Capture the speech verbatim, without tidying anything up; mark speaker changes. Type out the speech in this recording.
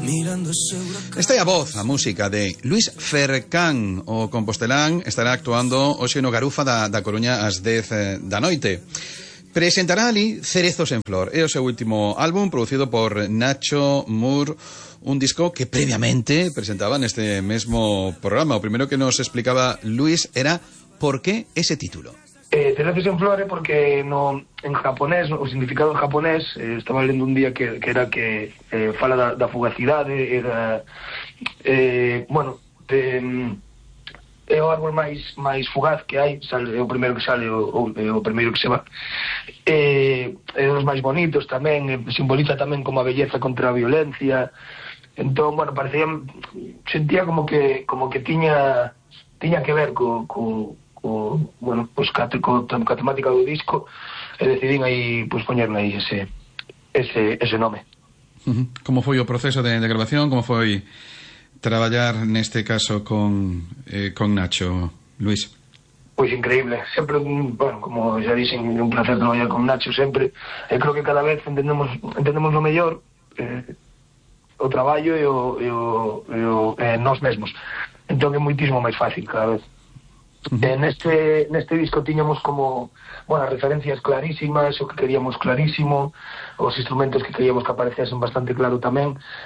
Speaker 1: Esta é a voz, a música de Luís Fercán. O compostelán estará actuando hoxe no Garufa da, da Coruña ás dez da noite. Presentará ali Cerezos en Flor. É o seu último álbum, producido por Nacho Moore, un disco que previamente presentaba neste mesmo programa. O primeiro que nos explicaba Luís era por que ese título.
Speaker 2: Eh, Cerezos en Flor é porque no, en japonés, no, o significado en japonés, eh, estaba lendo un día que, que era que eh, fala da, da fugacidade, era, eh, bueno, de, é o árbol máis máis fugaz que hai, sale, é o primeiro que sale, o, o, é o primeiro que se va, eh, é os máis bonitos tamén, eh, simboliza tamén como a belleza contra a violencia. Entón, bueno, parecía, sentía como que como que tiña tiña que ver co, co o, bueno, pois pues, co, co temática do disco, e decidín aí, pois, pues, poñerme aí ese, ese, ese nome.
Speaker 1: Uh-huh. Como foi o proceso de, de grabación? Como foi traballar neste caso con, eh, con Nacho, Luís?
Speaker 2: Pois increíble, sempre, bueno, como xa dixen, é un placer traballar con Nacho sempre, e creo que cada vez entendemos entendemos o mellor, eh, o traballo e o, e o, e o eh, nós mesmos, entón é moitísimo máis fácil cada vez. Uh-huh. Eh, neste, neste disco tiñamos como, bueno, referencias clarísimas, o que queríamos clarísimo, os instrumentos que queríamos que aparecesen bastante claro tamén,